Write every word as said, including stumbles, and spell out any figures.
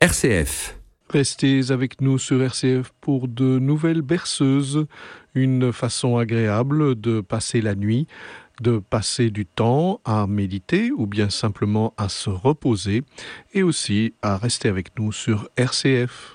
R C F. Restez avec nous sur R C F pour de nouvelles berceuses, une façon agréable de passer la nuit, de passer du temps à méditer ou bien simplement à se reposer et aussi à rester avec nous sur R C F.